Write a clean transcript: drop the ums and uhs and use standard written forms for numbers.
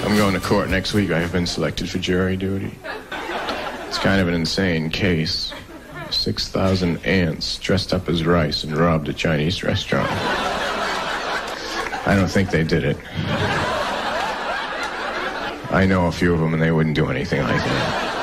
I'm going to court next week. I have been selected for jury duty. It's kind of an insane case. 6,000 ants dressed up as rice and robbed a Chinese restaurant. I don't think they did it. I know a few of them, and they wouldn't do anything like that.